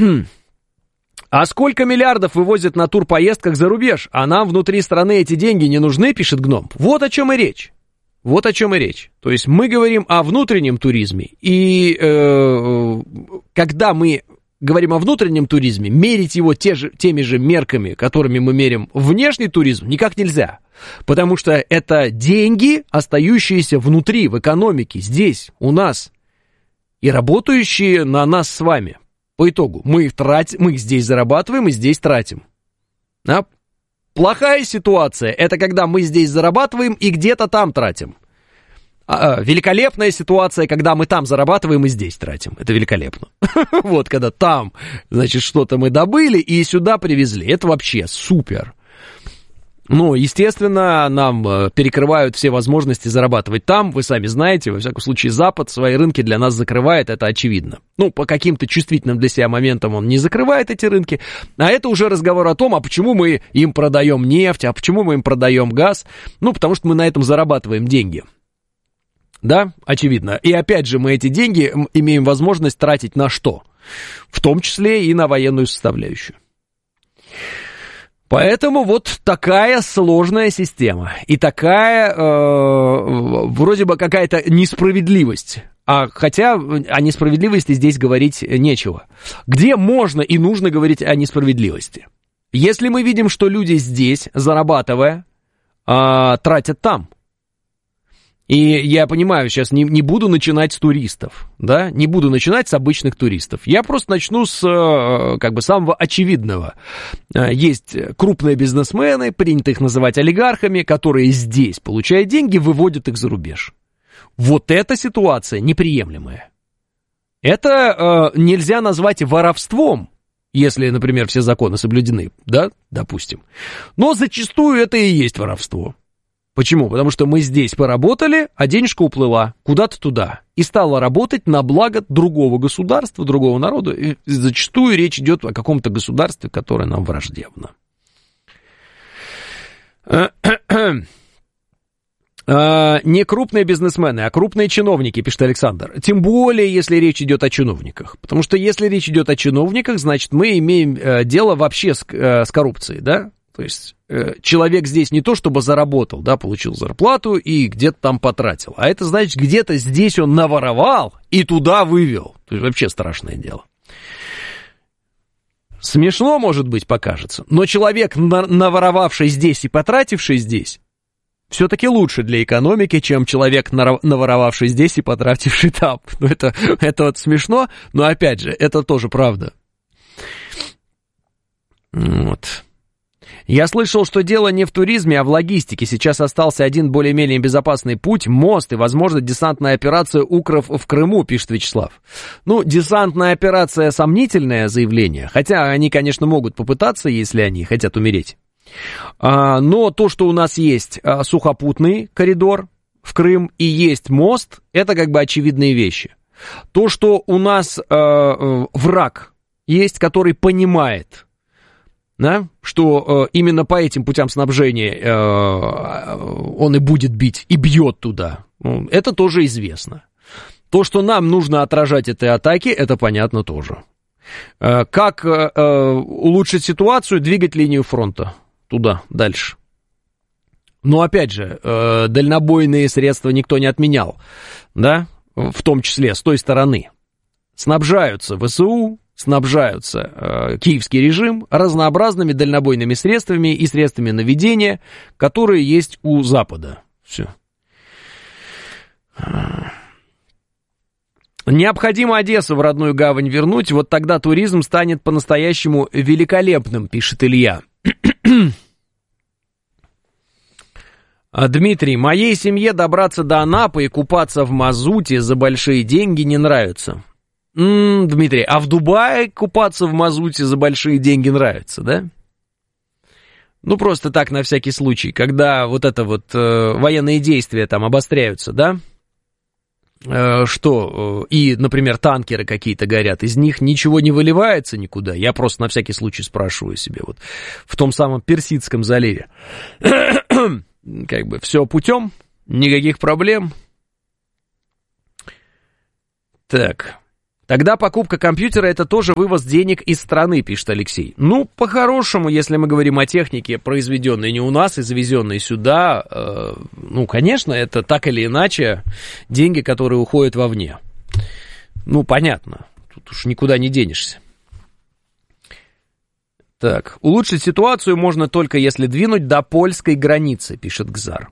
А сколько миллиардов вывозят на турпоездках за рубеж, а нам внутри страны эти деньги не нужны, пишет Гном. Вот о чем и речь. Вот о чем и речь. То есть мы говорим о внутреннем туризме, и когда мы говорим о внутреннем туризме, мерить его теми же мерками, которыми мы мерим внешний туризм, никак нельзя. Потому что это деньги, остающиеся внутри, в экономике, здесь, у нас, и работающие на нас с вами. По итогу, мы их здесь зарабатываем и здесь тратим. Да? Плохая ситуация, это когда мы здесь зарабатываем и где-то там тратим. Великолепная ситуация, когда мы там зарабатываем и здесь тратим. Это великолепно. Вот, когда там, значит, что-то мы добыли и сюда привезли. Это вообще супер. Ну, естественно, нам перекрывают все возможности зарабатывать там. Вы сами знаете, во всяком случае, Запад свои рынки для нас закрывает, это очевидно. Ну, по каким-то чувствительным для себя моментам он не закрывает эти рынки. А это уже разговор о том, а почему мы им продаем нефть, а почему мы им продаем газ. Ну, потому что мы на этом зарабатываем деньги. Да, очевидно. И опять же, мы эти деньги имеем возможность тратить на что? В том числе и на военную составляющую. Поэтому вот такая сложная система. И такая, вроде бы какая-то несправедливость. Хотя о несправедливости здесь говорить нечего. Где можно и нужно говорить о несправедливости? Если мы видим, что люди здесь, зарабатывая, тратят там. И я понимаю, сейчас не буду начинать с туристов, да, не буду начинать с обычных туристов. Я просто начну с, как бы, самого очевидного. Есть крупные бизнесмены, принято их называть олигархами, которые здесь, получая деньги, выводят их за рубеж. Вот эта ситуация неприемлемая. Это нельзя назвать воровством, если, например, все законы соблюдены, да, допустим. Но зачастую это и есть воровство. Почему? Потому что мы здесь поработали, а денежка уплыла куда-то туда и стала работать на благо другого государства, другого народа. И зачастую речь идет о каком-то государстве, которое нам враждебно. Не крупные бизнесмены, а крупные чиновники, пишет Александр. Тем более, если речь идет о чиновниках. Потому что если речь идет о чиновниках, значит, мы имеем дело вообще с коррупцией, да? То есть человек здесь не то чтобы заработал, да, получил зарплату и где-то там потратил, а это значит, где-то здесь он наворовал и туда вывел. То есть вообще страшное дело. Смешно, может быть, покажется, но человек, наворовавший здесь и потративший здесь, все-таки лучше для экономики, чем человек, наворовавший здесь и потративший там. Ну, это вот смешно, но опять же, это тоже правда. Вот. Я слышал, что дело не в туризме, а в логистике. Сейчас остался один более-менее безопасный путь, мост и, возможно, десантная операция «Укров» в Крыму, пишет Вячеслав. Ну, десантная операция — сомнительное заявление, хотя они, конечно, могут попытаться, если они хотят умереть. Но то, что у нас есть сухопутный коридор в Крым и есть мост, это как бы очевидные вещи. То, что у нас враг есть, который понимает, да, что именно по этим путям снабжения он и будет бить, и бьет туда, это тоже известно. То, что нам нужно отражать эти атаки, это понятно тоже. Как улучшить ситуацию, двигать линию фронта туда, дальше. Но опять же, дальнобойные средства никто не отменял, да, в том числе с той стороны. Снабжаются ВСУ, снабжаются киевский режим разнообразными дальнобойными средствами и средствами наведения, которые есть у Запада. Все. Необходимо Одессу в родную гавань вернуть, вот тогда туризм станет по-настоящему великолепным, пишет Илья. Дмитрий, моей семье добраться до Анапы и купаться в мазуте за большие деньги не нравится. Дмитрий, а в Дубае купаться в мазуте за большие деньги нравится, да? Ну, просто так, на всякий случай, когда вот это вот военные действия там обостряются, да? И, например, танкеры какие-то горят, из них ничего не выливается никуда. Я просто на всякий случай спрашиваю себе, вот в том самом Персидском заливе. Как бы все путем, никаких проблем. Так. Тогда покупка компьютера — это тоже вывоз денег из страны, пишет Алексей. Ну, по-хорошему, если мы говорим о технике, произведенной не у нас и завезенной сюда, ну, конечно, это так или иначе деньги, которые уходят вовне. Ну, понятно, тут уж никуда не денешься. Так, улучшить ситуацию можно только если двинуть до польской границы, пишет Гзар.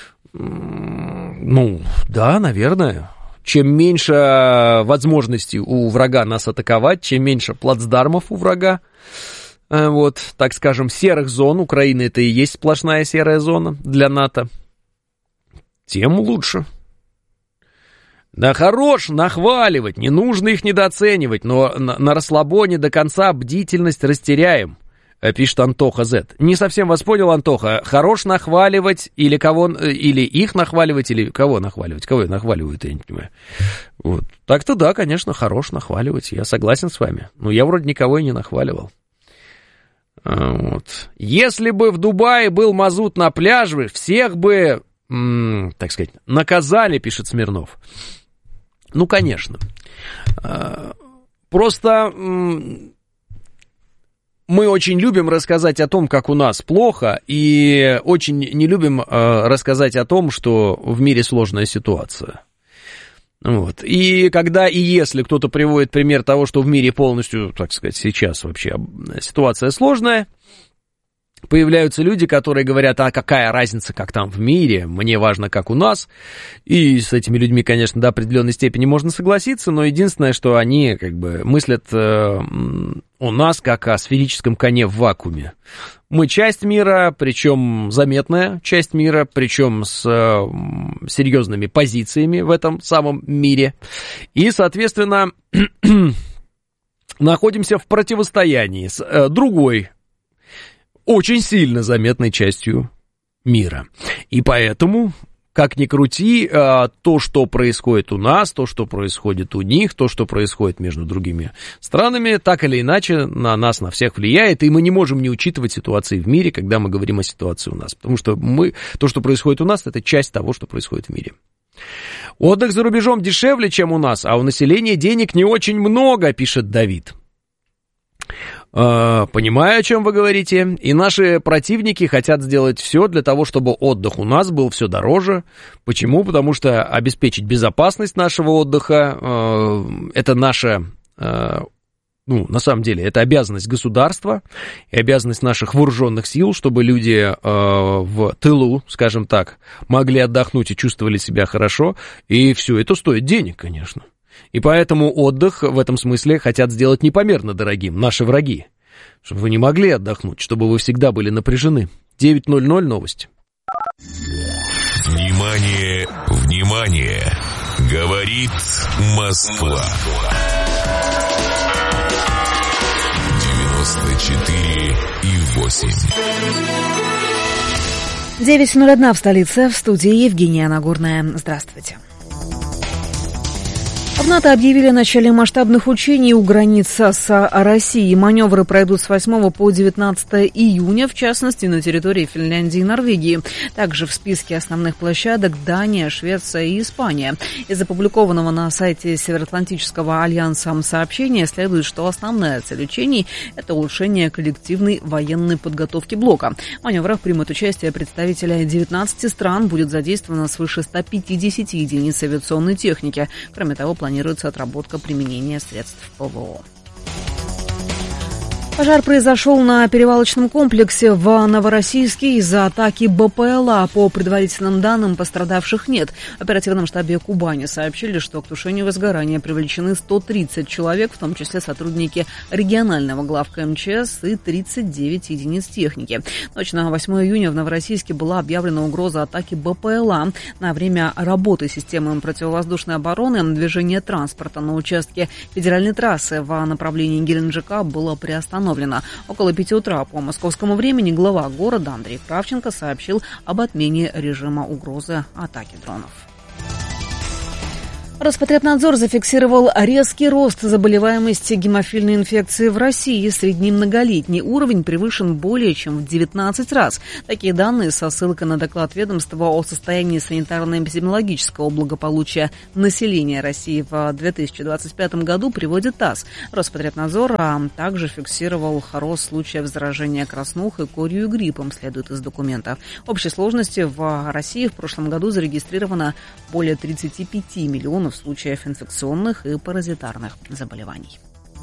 Ну, да, наверное. Чем меньше возможностей у врага нас атаковать, чем меньше плацдармов у врага, вот, так скажем, серых зон, Украина это и есть сплошная серая зона для НАТО, тем лучше. Да хорош нахваливать, не нужно их недооценивать, но на расслабоне до конца бдительность растеряем, пишет Антоха Z. Не совсем вас понял, Антоха. Хорош нахваливать или кого, или их нахваливать, или кого нахваливать? Кого нахваливают, я не понимаю. Вот. Так-то да, конечно, хорош нахваливать, я согласен с вами. Но я вроде никого и не нахваливал. Вот. Если бы в Дубае был мазут на пляже, всех бы, так сказать, наказали, пишет Смирнов. Ну, конечно. Просто мы очень любим рассказать о том, как у нас плохо, и очень не любим рассказать о том, что в мире сложная ситуация. Вот. И когда и если кто-то приводит пример того, что в мире полностью, так сказать, сейчас вообще ситуация сложная, появляются люди, которые говорят, а какая разница, как там в мире, мне важно, как у нас. И с этими людьми, конечно, до определенной степени можно согласиться, но единственное, что они как бы мыслят о нас как о сферическом коне в вакууме. Мы часть мира, причем заметная часть мира, причем с серьезными позициями в этом самом мире. И, соответственно, находимся в противостоянии с другой, очень сильно заметной частью мира. И поэтому, как ни крути, то, что происходит у нас, то, что происходит у них, то, что происходит между другими странами, так или иначе на нас, на всех влияет, и мы не можем не учитывать ситуации в мире, когда мы говорим о ситуации у нас. Потому что то, что происходит у нас, это часть того, что происходит в мире. Отдых за рубежом дешевле, чем у нас, а у населения денег не очень много, пишет Давид. Понимаю, о чем вы говорите. И наши противники хотят сделать все для того, чтобы отдых у нас был все дороже. Почему? Потому что обеспечить безопасность нашего отдыха это наша, ну, на самом деле, это обязанность государства и обязанность наших вооруженных сил, чтобы люди в тылу, скажем так, могли отдохнуть и чувствовали себя хорошо. И все это стоит денег, конечно. И поэтому отдых в этом смысле хотят сделать непомерно дорогим наши враги, чтобы вы не могли отдохнуть, чтобы вы всегда были напряжены. 9:00 новости. Внимание, внимание! Говорит Москва. 94,8. 9:01 в столице, в студии Евгения Нагорная. Здравствуйте. В НАТО объявили о начале масштабных учений у границы с Россией. Маневры пройдут с 8 по 19 июня, в частности, на территории Финляндии и Норвегии. Также в списке основных площадок Дания, Швеция и Испания. Из опубликованного на сайте Североатлантического альянса сообщения следует, что основная цель учений – это улучшение коллективной военной подготовки блока. В маневрах примут участие представители 19 стран, будет задействовано свыше 150 единиц авиационной техники. Кроме того, планируется отработка применения средств ПВО. Пожар произошел на перевалочном комплексе в Новороссийске из-за атаки БПЛА. По предварительным данным, пострадавших нет. В оперативном штабе Кубани сообщили, что к тушению возгорания привлечены 130 человек, в том числе сотрудники регионального главка МЧС и 39 единиц техники. Ночь на 8 июня в Новороссийске была объявлена угроза атаки БПЛА. На время работы системы противовоздушной обороны движение транспорта на участке федеральной трассы в направлении Геленджика было приостановлено. Около 5 утра по московскому времени глава города Андрей Кравченко сообщил об отмене режима угрозы атаки дронов. Роспотребнадзор зафиксировал резкий рост заболеваемости гемофильной инфекцией в России. Средний многолетний уровень превышен более чем в 19 раз. Такие данные со ссылкой на доклад ведомства о состоянии санитарно-эпидемиологического благополучия населения России в 2025 году приводит ТАСС. Роспотребнадзор также фиксировал рост случаев заражения краснухой, корью и гриппом, следует из документа. В общей сложности в России в прошлом году зарегистрировано более 35 миллионов случаев инфекционных и паразитарных заболеваний.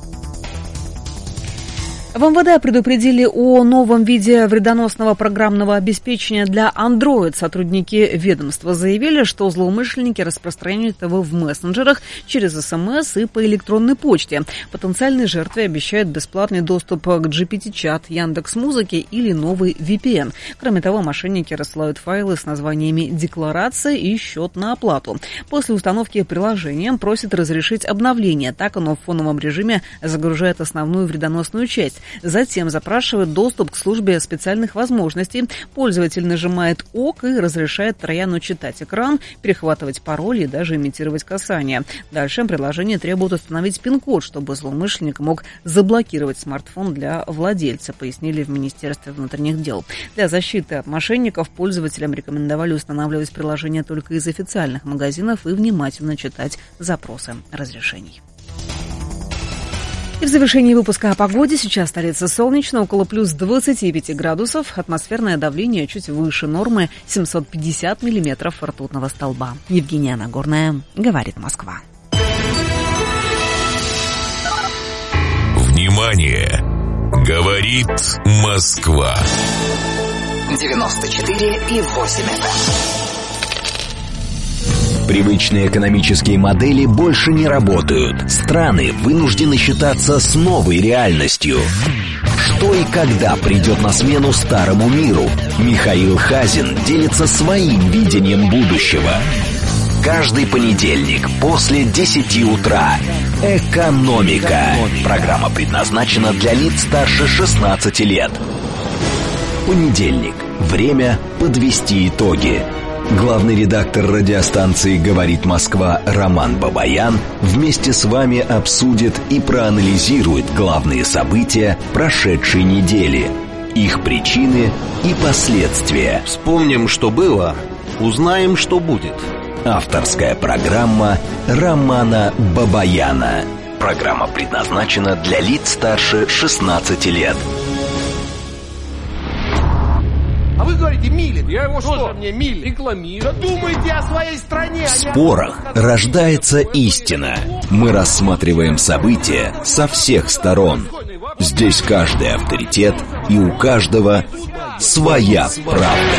В МВД предупредили о новом виде вредоносного программного обеспечения для Android. Сотрудники ведомства заявили, что злоумышленники распространяют его в мессенджерах через СМС и по электронной почте. Потенциальные жертвы обещают бесплатный доступ к GPT-чат, Яндекс.Музыке или новый VPN. Кроме того, мошенники рассылают файлы с названиями декларация и счет на оплату. После установки приложения просят разрешить обновление. Так оно в фоновом режиме загружает основную вредоносную часть. Затем запрашивает доступ к службе специальных возможностей. Пользователь нажимает ОК и разрешает трояну читать экран, перехватывать пароли и даже имитировать касание. Дальше приложение требует установить пин-код, чтобы злоумышленник мог заблокировать смартфон для владельца, пояснили в Министерстве внутренних дел. Для защиты от мошенников пользователям рекомендовали устанавливать приложение только из официальных магазинов и внимательно читать запросы разрешений. И в завершении выпуска о погоде. Сейчас столица солнечно, около плюс 25 градусов. Атмосферное давление чуть выше нормы, 750 миллиметров ртутного столба. Евгения Нагорная, говорит Москва. Внимание! Говорит Москва. 94,8 FM. Привычные экономические модели больше не работают. Страны вынуждены считаться с новой реальностью. Что и когда придет на смену старому миру? Михаил Хазин делится своим видением будущего. Каждый понедельник после 10 утра. «Экономика». Программа предназначена для лиц старше 16 лет. Понедельник. Время подвести итоги. Главный редактор радиостанции «Говорит Москва» Роман Бабаян вместе с вами обсудит и проанализирует главные события прошедшей недели, их причины и последствия. Вспомним, что было, узнаем, что будет. Авторская программа Романа Бабаяна. Программа предназначена для лиц старше 16 лет. А вы говорите, Милин. Я его что? Мне Милин? Рекламирую. Да думайте о своей стране. В спорах рождается истина. Мы рассматриваем события со всех сторон. Здесь каждый авторитет, и у каждого своя правда.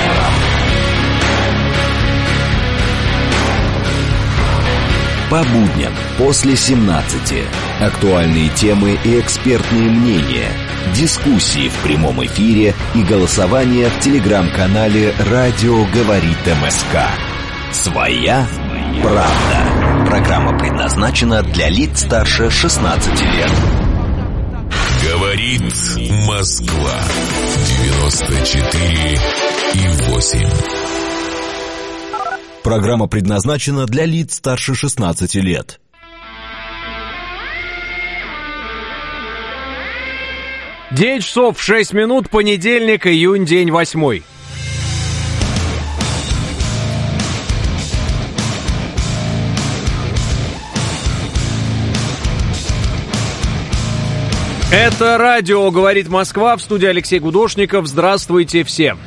По будням после 17. Актуальные темы и экспертные мнения. Дискуссии в прямом эфире и голосование в телеграм-канале «Радио говорит МСК». Своя правда. Программа предназначена для лиц старше 16 лет. Говорит Москва. 94,8. Программа предназначена для лиц старше 16 лет. Девять часов 6 минут, понедельник, июнь, день 8. Это радио «Говорит Москва», в студии Алексей Гудошников. Здравствуйте всем.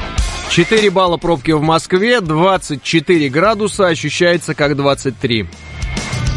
«4 балла пробки в Москве, 24 градуса, ощущается как 23.